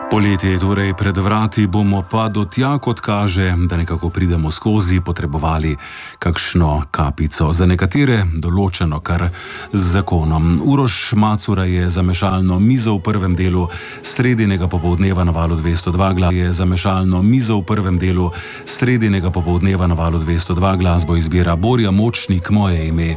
Poletje je torej pred vrati, bomo pa do tja, kot kaže, da nekako pridemo skozi, potrebovali kakšno kapico. Za nekatere določeno kar z zakonom. Uroš Macura je za mešalno mizo v prvem delu sredinega popoldneva na valu 202 glasbo izbira Borja Močnik, moje ime